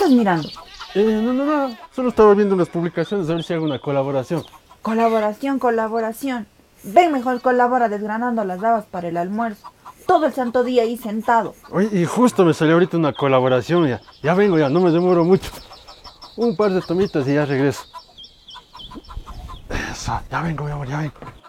estás mirando? No, solo estaba viendo unas publicaciones a ver si hago una colaboración. Colaboración. Ven mejor colabora desgranando las habas para el almuerzo. Todo el santo día ahí sentado. Oye, y justo me salió ahorita una colaboración, ya vengo, ya no me demoro mucho. Un par de tomitas y ya regreso. Eso, ya vengo, mi amor, ya vengo.